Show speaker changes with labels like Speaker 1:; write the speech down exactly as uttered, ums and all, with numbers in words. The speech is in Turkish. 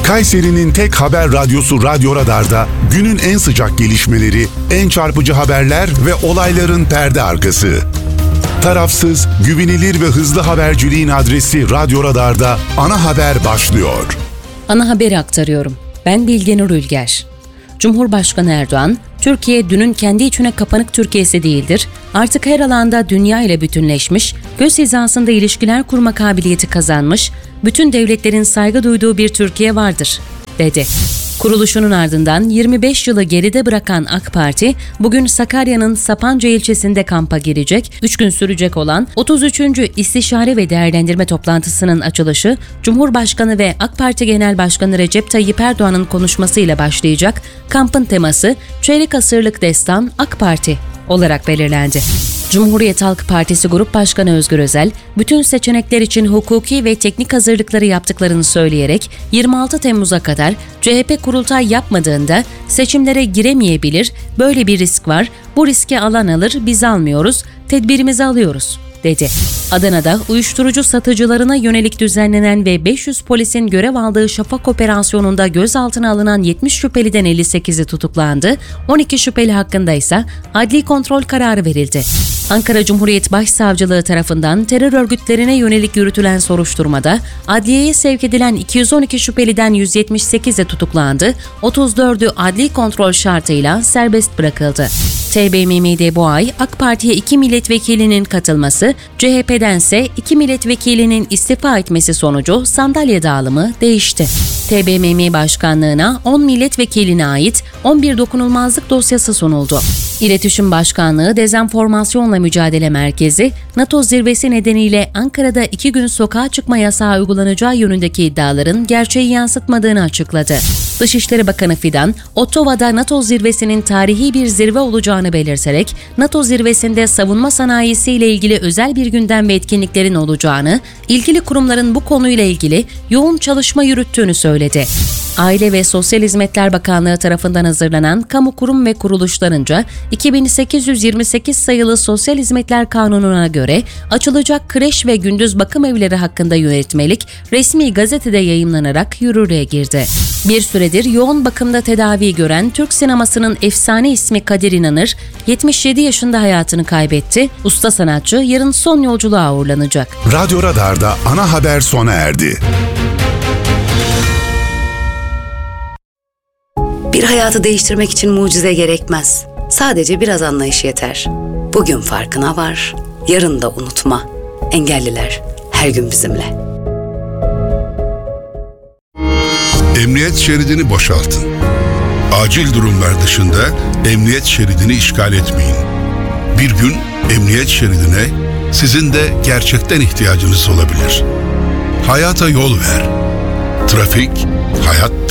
Speaker 1: Kayseri'nin tek haber radyosu Radyo Radar'da günün en sıcak gelişmeleri, en çarpıcı haberler ve olayların perde arkası. Tarafsız, güvenilir ve hızlı haberciliğin adresi Radyo Radar'da ana haber başlıyor.
Speaker 2: Ana haberi aktarıyorum. Ben Bilge Nur Ülger. Cumhurbaşkanı Erdoğan, Türkiye dünün kendi içine kapanık Türkiye'si değildir. Artık her alanda dünya ile bütünleşmiş, göz hizasında ilişkiler kurma kabiliyeti kazanmış, bütün devletlerin saygı duyduğu bir Türkiye vardır, dedi. Kuruluşunun ardından yirmi beş yılı geride bırakan AK Parti, bugün Sakarya'nın Sapanca ilçesinde kampa girecek, üç gün sürecek olan otuz üçüncü İstişare ve Değerlendirme Toplantısının açılışı, Cumhurbaşkanı ve AK Parti Genel Başkanı Recep Tayyip Erdoğan'ın konuşmasıyla başlayacak. Kampın teması, Çeyrek Asırlık Destan AK Parti olarak belirlendi. Cumhuriyet Halk Partisi Grup Başkanı Özgür Özel, bütün seçenekler için hukuki ve teknik hazırlıkları yaptıklarını söyleyerek yirmi altı Temmuz'a kadar C H P kurultay yapmadığında seçimlere giremeyebilir, böyle bir risk var, bu riski alan alır, biz almıyoruz, tedbirimizi alıyoruz, dedi. Adana'da uyuşturucu satıcılarına yönelik düzenlenen ve beş yüz polisin görev aldığı Şafak operasyonunda gözaltına alınan yetmiş şüpheliden elli sekizi tutuklandı, on iki şüpheli hakkında ise adli kontrol kararı verildi. Ankara Cumhuriyet Başsavcılığı tarafından terör örgütlerine yönelik yürütülen soruşturmada adliyeye sevk edilen iki yüz on iki şüpheliden yüz yetmiş sekizi tutuklandı, otuz dördü adli kontrol şartıyla serbest bırakıldı. T B M M'de bu ay AK Parti'ye iki milletvekilinin katılması, C H P'dense iki milletvekilinin istifa etmesi sonucu sandalye dağılımı değişti. T B M M Başkanlığı'na on milletvekiline ait on bir dokunulmazlık dosyası sunuldu. İletişim Başkanlığı Dezenformasyonla Mücadele Merkezi, NATO zirvesi nedeniyle Ankara'da iki gün sokağa çıkma yasağı uygulanacağı yönündeki iddiaların gerçeği yansıtmadığını açıkladı. Dışişleri Bakanı Fidan, Ottawa'da NATO zirvesinin tarihi bir zirve olacağını belirterek, NATO zirvesinde savunma sanayisiyle ilgili özel bir gündem ve etkinliklerin olacağını, ilgili kurumların bu konuyla ilgili yoğun çalışma yürüttüğünü söyledi. Aile ve Sosyal Hizmetler Bakanlığı tarafından hazırlanan kamu kurum ve kuruluşlarınca iki bin sekiz yüz yirmi sekiz sayılı Sosyal Hizmetler Kanunu'na göre açılacak kreş ve gündüz bakım evleri hakkında yönetmelik resmi gazetede yayımlanarak yürürlüğe girdi. Bir süredir yoğun bakımda tedavi gören Türk sinemasının efsane ismi Kadir İnanır, yetmiş yedi yaşında hayatını kaybetti. Usta sanatçı yarın son yolculuğa uğurlanacak.
Speaker 1: Radyo Radar'da ana haber sona erdi.
Speaker 3: Bir hayatı değiştirmek için mucize gerekmez. Sadece biraz anlayış yeter. Bugün farkına var, yarın da unutma. Engelliler her gün bizimle.
Speaker 4: Emniyet şeridini boşaltın. Acil durumlar dışında emniyet şeridini işgal etmeyin. Bir gün emniyet şeridine sizin de gerçekten ihtiyacınız olabilir. Hayata yol ver. Trafik, hayat